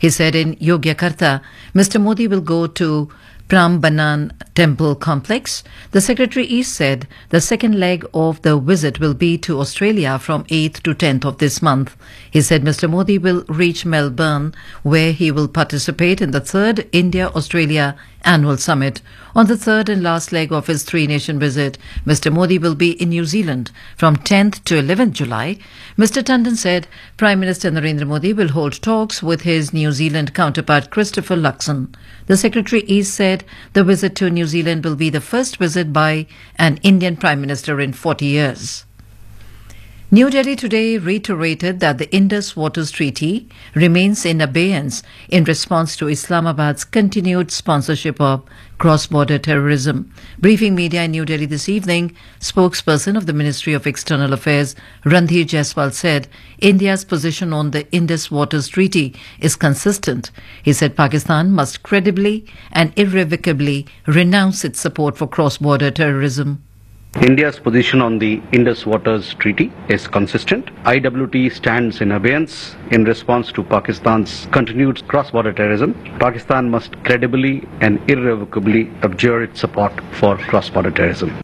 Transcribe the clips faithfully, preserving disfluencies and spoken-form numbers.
He said in Yogyakarta, Mister Modi will go to Prambanan Temple Complex. The Secretary East said the second leg of the visit will be to Australia from eighth to tenth of this month. He said Mister Modi will reach Melbourne, where he will participate in the third India-Australia Annual Summit. On the third and last leg of his three-nation visit, Mister Modi will be in New Zealand from tenth to eleventh July. Mister Tandon said Prime Minister Narendra Modi will hold talks with his New Zealand counterpart Christopher Luxon. The Secretary East said the visit to New Zealand will be the first visit by an Indian Prime Minister in forty years. New Delhi today reiterated that the Indus Waters Treaty remains in abeyance in response to Islamabad's continued sponsorship of cross-border terrorism. Briefing media in New Delhi this evening, spokesperson of the Ministry of External Affairs Randhir Jaiswal said India's position on the Indus Waters Treaty is consistent. He said Pakistan must credibly and irrevocably renounce its support for cross-border terrorism. India's position on the Indus Waters Treaty is consistent. I W T stands in abeyance in response to Pakistan's continued cross-border terrorism. Pakistan must credibly and irrevocably abjure its support for cross-border terrorism.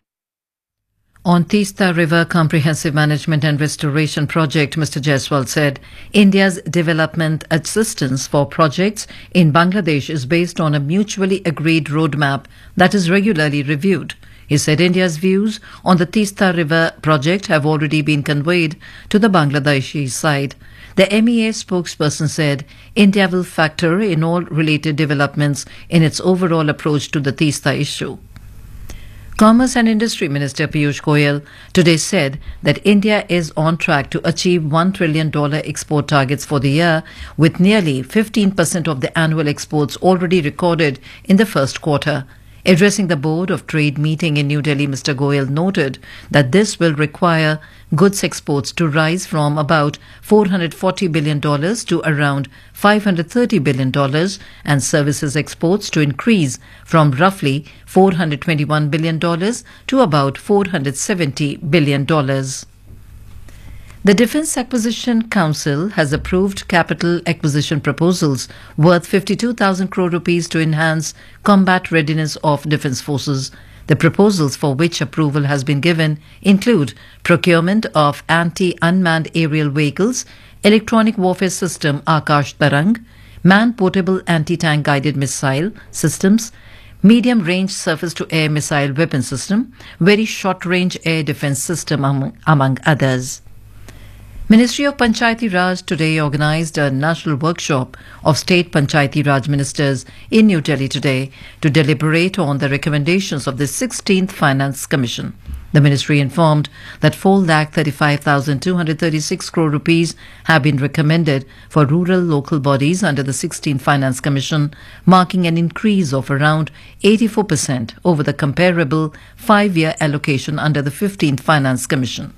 On Teesta River Comprehensive Management and Restoration Project, Mister Jaiswal said India's development assistance for projects in Bangladesh is based on a mutually agreed roadmap that is regularly reviewed. He said India's views on the Teesta River project have already been conveyed to the Bangladeshi side. The M E A spokesperson said India will factor in all related developments in its overall approach to the Teesta issue. Commerce and Industry Minister Piyush Goyal today said that India is on track to achieve one trillion dollars export targets for the year, with nearly fifteen percent of the annual exports already recorded in the first quarter. Addressing the Board of Trade meeting in New Delhi, Mister Goyal noted that this will require goods exports to rise from about four hundred forty billion dollars to around five hundred thirty billion dollars and services exports to increase from roughly four hundred twenty-one billion dollars to about four hundred seventy billion dollars. The Defence Acquisition Council has approved capital acquisition proposals worth fifty-two thousand crore rupees to enhance combat readiness of defence forces. The proposals for which approval has been given include procurement of anti-unmanned aerial vehicles, electronic warfare system Akash Tarang, man-portable anti-tank guided missile systems, medium-range surface-to-air missile weapon system, very short-range air defence system, among, among others. Ministry of Panchayati Raj today organised a national workshop of state Panchayati Raj ministers in New Delhi today to deliberate on the recommendations of the sixteenth Finance Commission. The ministry informed that four lakh thirty-five thousand two hundred thirty-six crore rupees have been recommended for rural local bodies under the sixteenth Finance Commission, marking an increase of around eighty-four percent over the comparable five-year allocation under the fifteenth Finance Commission.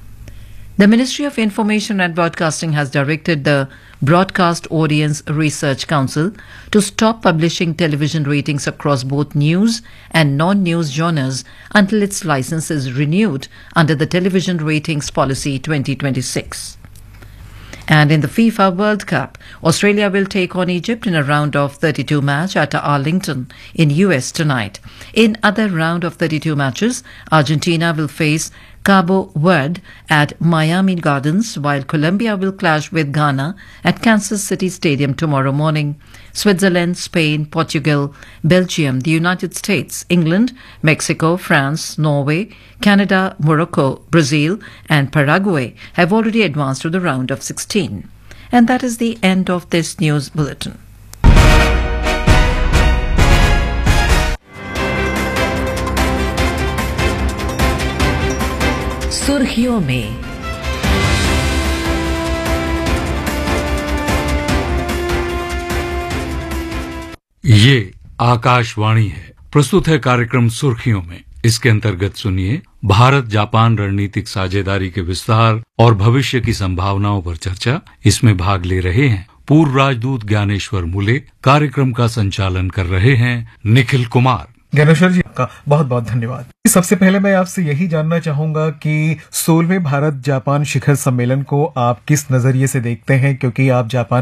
The Ministry of Information and Broadcasting has directed the Broadcast Audience Research Council to stop publishing television ratings across both news and non-news genres until its license is renewed under the Television Ratings Policy twenty twenty-six. And in the FIFA World Cup, Australia will take on Egypt in a round of thirty-two match at Arlington in U S tonight. In other round of thirty-two matches, Argentina will face Cabo Verde at Miami Gardens, while Colombia will clash with Ghana at Kansas City Stadium tomorrow morning. Switzerland, Spain, Portugal, Belgium, the United States, England, Mexico, France, Norway, Canada, Morocco, Brazil and Paraguay have already advanced to the round of sixteen. And that is the end of this news bulletin. सुर्खियों में ये आकाशवाणी है। प्रस्तुत है कार्यक्रम सुर्खियों में। इसके अंतर्गत सुनिए भारत जापान रणनीतिक साझेदारी के विस्तार और भविष्य की संभावनाओं पर चर्चा। इसमें भाग ले रहे हैं पूर्व राजदूत ज्ञानेश्वर मुले। कार्यक्रम का संचालन कर रहे हैं निखिल कुमार। ज्ञानेश्वर जी का बहुत बहुत धन्यवाद। सबसे पहले मैं आपसे यही जानना चाहूंगा कि सोलहवें भारत जापान शिखर सम्मेलन को आप किस नजरिए से देखते हैं, क्योंकि आप जापान में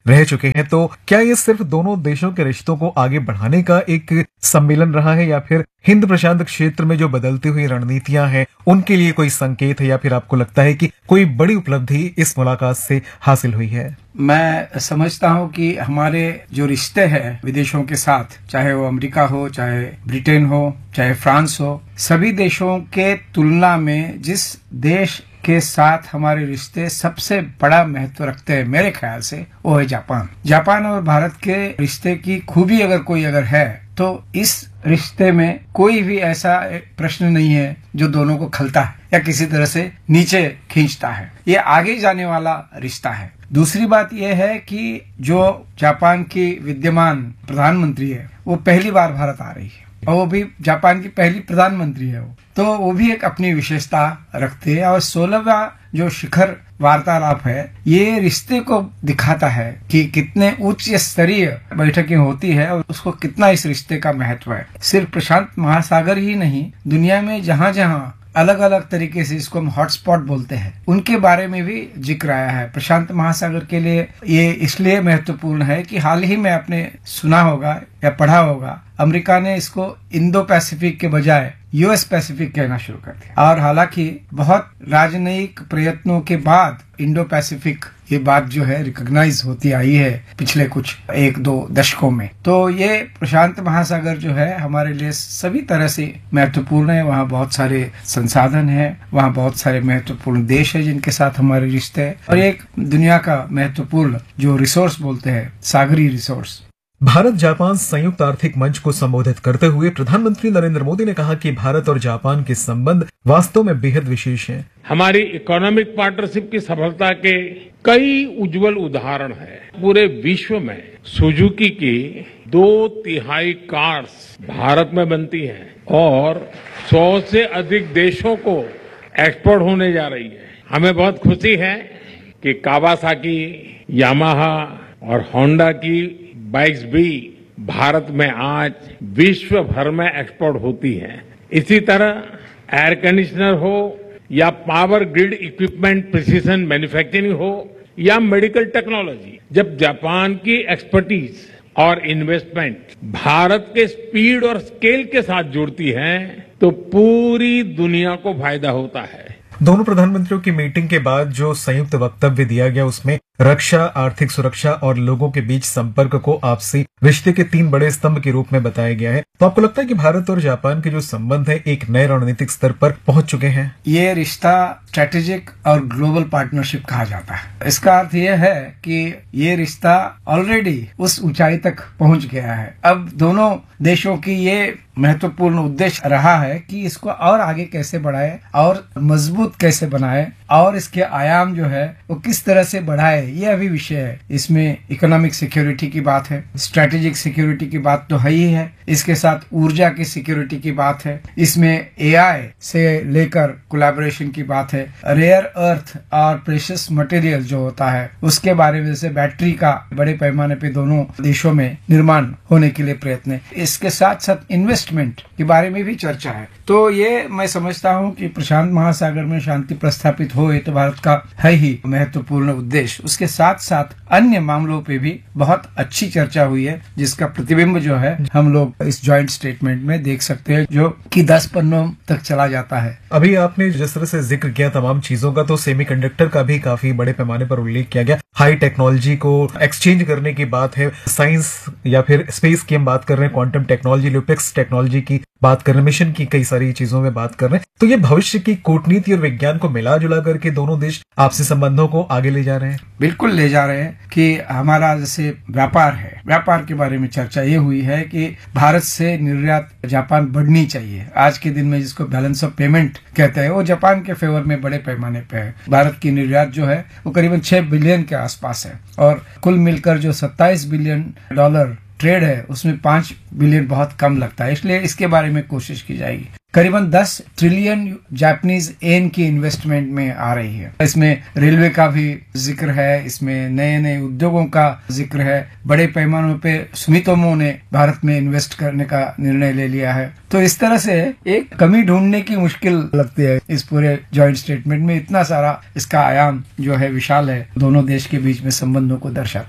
रह चुके हैं। तो क्या ये सिर्फ दोनों देशों के रिश्तों को आगे बढ़ाने का एक सम्मेलन रहा है, या फिर हिंद प्रशांत क्षेत्र में जो बदलती हुई रणनीतियां हैं उनके लिए कोई संकेत है, या फिर आपको लगता है कि कोई बड़ी उपलब्धि इस मुलाकात से हासिल हुई है? मैं समझता हूं कि हमारे जो रिश्ते हैं विदेशों के साथ, चाहे वो अमेरिका हो, चाहे ब्रिटेन हो, चाहे फ्रांस हो, सभी देशों के तुलना में जिस देश के साथ हमारे रिश्ते सबसे बड़ा महत्व रखते हैं मेरे ख्याल से, वो है जापान। जापान और भारत के रिश्ते की खूबी अगर कोई अगर है तो इस रिश्ते में कोई भी ऐसा प्रश्न नहीं है जो दोनों को खलता है या किसी तरह से नीचे खींचता है। ये आगे जाने वाला रिश्ता है। दूसरी बात यह है कि जो जापान की विद्यमान प्रधानमंत्री है वो पहली बार भारत आ रही है, और वो भी जापान की पहली प्रधानमंत्री है वो, तो वो भी एक अपनी विशेषता रखते हैं। और सोलहवां जो शिखर वार्तालाप है ये रिश्ते को दिखाता है कि कितने उच्च स्तरीय बैठकें होती है और उसको कितना इस रिश्ते का महत्व है। सिर्फ प्रशांत महासागर ही नहीं, दुनिया में जहाँ जहाँ अलग अलग तरीके से इसको हम हॉटस्पॉट बोलते हैं उनके बारे में भी जिक्र आया है। प्रशांत महासागर के लिए ये इसलिए महत्वपूर्ण है कि हाल ही में आपने सुना होगा या पढ़ा होगा, अमेरिका ने इसको इंडो पैसिफिक के बजाय यूएस पैसिफिक कहना शुरू कर दिया। और हालांकि बहुत राजनयिक प्रयत्नों के बाद इंडो पैसिफिक ये बात जो है रिकॉग्नाइज होती आई है पिछले कुछ एक दो दशकों में। तो ये प्रशांत महासागर जो है हमारे लिए सभी तरह से महत्वपूर्ण है। वहाँ बहुत सारे संसाधन हैं, वहाँ बहुत सारे महत्वपूर्ण देश है जिनके साथ हमारे रिश्ते हैं, और एक दुनिया का महत्वपूर्ण जो रिसोर्स बोलते हैं, सागरी रिसोर्स। भारत जापान संयुक्त आर्थिक मंच को संबोधित करते हुए प्रधानमंत्री नरेंद्र मोदी ने कहा कि भारत और जापान के संबंध वास्तव में बेहद विशेष हैं। हमारी इकोनॉमिक पार्टनरशिप की सफलता के कई उज्जवल उदाहरण हैं। पूरे विश्व में सुजुकी की दो तिहाई कार्स भारत में बनती हैं और सौ से अधिक देशों को एक्सपोर्ट होने जा रही है। हमें बहुत खुशी है कि कावासाकी, यामाहा और होंडा की बाइक्स भी भारत में आज विश्व भर में एक्सपोर्ट होती हैं। इसी तरह एयर कंडीशनर हो या power grid equipment, precision manufacturing हो या मेडिकल टेक्नोलॉजी, जब जापान की एक्सपर्टीज और इन्वेस्टमेंट भारत के स्पीड और स्केल के साथ जुड़ती है तो पूरी दुनिया को फायदा होता है। दोनों प्रधानमंत्रियों की मीटिंग के बाद जो संयुक्त वक्तव्य दिया गया उसमें रक्षा, आर्थिक सुरक्षा और लोगों के बीच संपर्क को आपसी रिश्ते के तीन बड़े स्तंभ के रूप में बताया गया है। तो आपको लगता है कि भारत और जापान के जो संबंध है एक नए रणनीतिक स्तर पर पहुंच चुके हैं? ये रिश्ता स्ट्रेटेजिक और ग्लोबल पार्टनरशिप कहा जाता है। इसका अर्थ यह है कि ये रिश्ता ऑलरेडी उस ऊंचाई तक पहुंच गया है। अब दोनों देशों की ये महत्वपूर्ण उद्देश्य रहा है कि इसको और आगे कैसे बढ़ाए और मजबूत कैसे बनाए और इसके आयाम जो है वो किस तरह से बढ़ाए, ये अभी विषय है। इसमें इकोनॉमिक सिक्योरिटी की बात है, स्ट्रेटेजिक सिक्योरिटी की बात तो है ही है, इसके साथ ऊर्जा की सिक्योरिटी की बात है, इसमें एआई से लेकर कोलैबोरेशन की बात है, रेयर अर्थ और प्रेशियस मटेरियल जो होता है उसके बारे में, जैसे बैटरी का बड़े पैमाने पे दोनों देशों में निर्माण होने के लिए प्रयत्न है। इसके साथ साथ इन्वेस्टमेंट के बारे में भी चर्चा है। तो ये मैं समझता हूँ कि प्रशांत महासागर में शांति प्रस्थापित हो, ये तो भारत का है ही महत्वपूर्ण उद्देश्य। उसके साथ साथ अन्य मामलों पे भी बहुत अच्छी चर्चा हुई है जिसका प्रतिबिंब जो है हम लोग इस जॉइंट स्टेटमेंट में देख सकते हैं जो कि दस पन्नों तक चला जाता है। अभी आपने जिस तरह से जिक्र किया तमाम चीजों का, तो सेमीकंडक्टर का भी काफी बड़े पैमाने पर उल्लेख किया गया। हाई टेक्नोलॉजी को एक्सचेंज करने की बात है, साइंस या फिर स्पेस की हम बात कर रहे हैं, क्वांटम टेक्नोलॉजी, ल्यूपिक्स टेक्नोलॉजी की बात कर रहे हैं, मिशन की कई सारी चीजों में बात कर रहे हैं। तो ये भविष्य की कूटनीति और विज्ञान को मिला जुला करके दोनों देश आपसी संबंधों को आगे ले जा रहे हैं। बिल्कुल ले जा रहे हैं कि हमारा जैसे व्यापार है, व्यापार के बारे में चर्चा ये हुई है कि भारत से निर्यात जापान बढ़नी चाहिए। आज के दिन में जिसको बैलेंस ऑफ पेमेंट कहते हैं वो जापान के फेवर में बड़े पैमाने पे है। भारत की निर्यात जो है वो करीबन छह बिलियन के आसपास है और कुल मिलकर जो सत्ताईस बिलियन डॉलर ट्रेड है उसमें पांच बिलियन बहुत कम लगता है, इसलिए इसके बारे में कोशिश की जाएगी। करीबन दस ट्रिलियन जापानीज येन की इन्वेस्टमेंट में आ रही है। इसमें रेलवे का भी जिक्र है, इसमें नए नए उद्योगों का जिक्र है। बड़े पैमानों पे सुमितोमो ने भारत में इन्वेस्ट करने का निर्णय ले लिया है। तो इस तरह से एक कमी ढूंढने की मुश्किल लगती है इस पूरे जॉइंट स्टेटमेंट में। इतना सारा इसका आयाम जो है विशाल है, दोनों देश के बीच में संबंधों को दर्शाता है।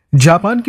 जापान